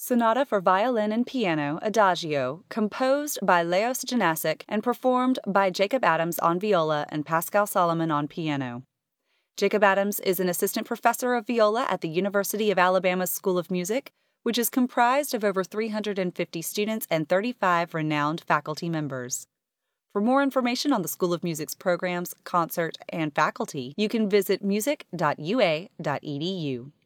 Sonata for Violin and Piano, Adagio, composed by Leos Janasic and performed by Jacob Adams on viola and Pascal Solomon on piano. Jacob Adams is an assistant professor of viola at the University of Alabama School of Music, which is comprised of over 350 students and 35 renowned faculty members. For more information on the School of Music's programs, concert, and faculty, you can visit music.ua.edu.